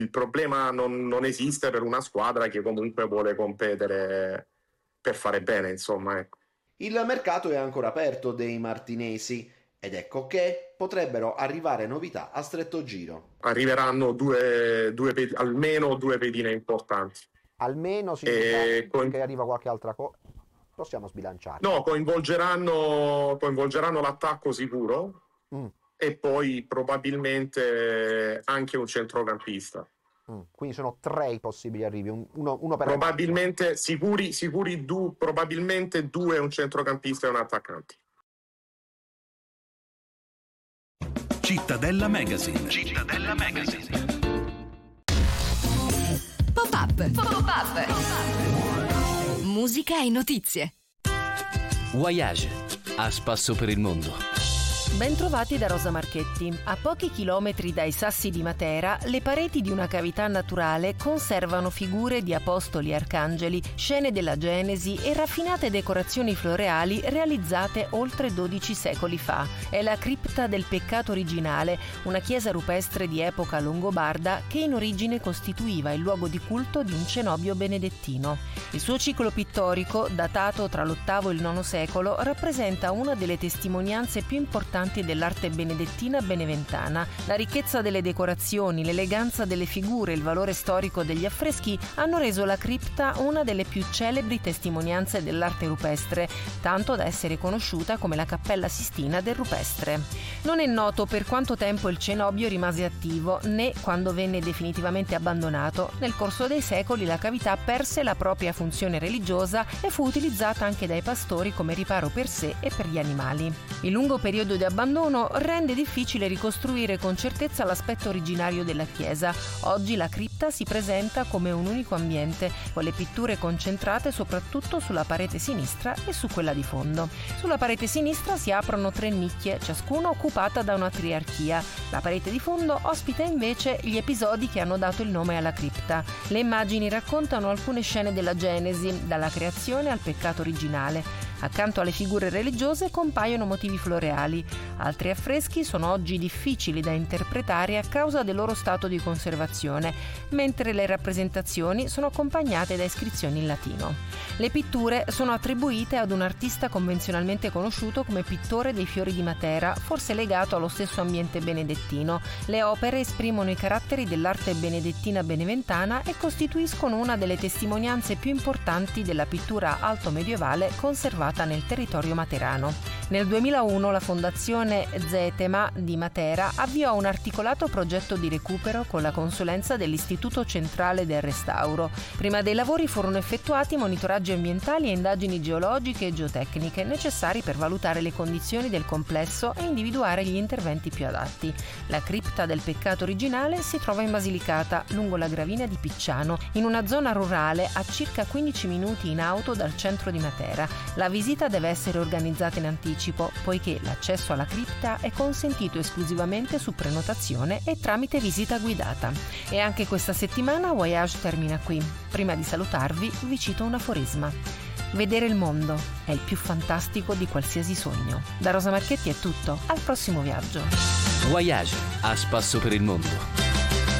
Il problema non esiste per una squadra che comunque vuole competere per fare bene, insomma, ecco. Il mercato è ancora aperto dei martinesi ed ecco che potrebbero arrivare novità a stretto giro. Arriveranno almeno due pedine importanti. Almeno significa che arriva qualche altra cosa. Possiamo sbilanciare. No, coinvolgeranno l'attacco sicuro e poi probabilmente anche un centrocampista. Quindi sono 3 i possibili arrivi, uno per probabilmente probabilmente 2 un centrocampista e un attaccante. Cittadella Magazine. Pop-up. Musica e notizie. Voyage, a spasso per il mondo. Bentrovati da Rosa Marchetti. A pochi chilometri dai Sassi di Matera, le pareti di una cavità naturale conservano figure di apostoli e arcangeli, scene della Genesi e raffinate decorazioni floreali realizzate oltre 12 secoli fa. È la cripta del peccato originale, una chiesa rupestre di epoca longobarda che in origine costituiva il luogo di culto di un cenobio benedettino. Il suo ciclo pittorico, datato tra l'VIII e il IX secolo, rappresenta una delle testimonianze più importanti dell'arte benedettina beneventana. La ricchezza delle decorazioni, l'eleganza delle figure e il valore storico degli affreschi hanno reso la cripta una delle più celebri testimonianze dell'arte rupestre, tanto da essere conosciuta come la Cappella Sistina del Rupestre. Non è noto per quanto tempo il cenobio rimase attivo, né quando venne definitivamente abbandonato. Nel corso dei secoli la cavità perse la propria funzione religiosa e fu utilizzata anche dai pastori come riparo per sé e per gli animali. Il lungo periodo di abbandono rende difficile ricostruire con certezza l'aspetto originario della chiesa. Oggi la cripta si presenta come un unico ambiente, con le pitture concentrate soprattutto sulla parete sinistra e su quella di fondo. Sulla parete sinistra si aprono 3 nicchie, ciascuna occupata da una triarchia. La parete di fondo ospita invece gli episodi che hanno dato il nome alla cripta. Le immagini raccontano alcune scene della Genesi, dalla creazione al peccato originale. Accanto alle figure religiose compaiono motivi floreali. Altri affreschi sono oggi difficili da interpretare a causa del loro stato di conservazione, mentre le rappresentazioni sono accompagnate da iscrizioni in latino. Le pitture sono attribuite ad un artista convenzionalmente conosciuto come pittore dei fiori di Matera, forse legato allo stesso ambiente benedettino. Le opere esprimono i caratteri dell'arte benedettina beneventana e costituiscono una delle testimonianze più importanti della pittura alto-medievale conservata nel territorio materano. Nel 2001 la Fondazione Zetema di Matera avviò un articolato progetto di recupero con la consulenza dell'Istituto Centrale del Restauro. Prima dei lavori furono effettuati monitoraggi ambientali e indagini geologiche e geotecniche necessari per valutare le condizioni del complesso e individuare gli interventi più adatti. La cripta del peccato originale si trova in Basilicata, lungo la gravina di Picciano, in una zona rurale a circa 15 minuti in auto dal centro di Matera. La visita deve essere organizzata in anticipo, poiché l'accesso alla cripta è consentito esclusivamente su prenotazione e tramite visita guidata. E anche questa settimana Voyage termina qui. Prima di salutarvi vi cito un aforisma. Vedere il mondo è il più fantastico di qualsiasi sogno. Da Rosa Marchetti è tutto, al prossimo viaggio. Voyage, a spasso per il mondo.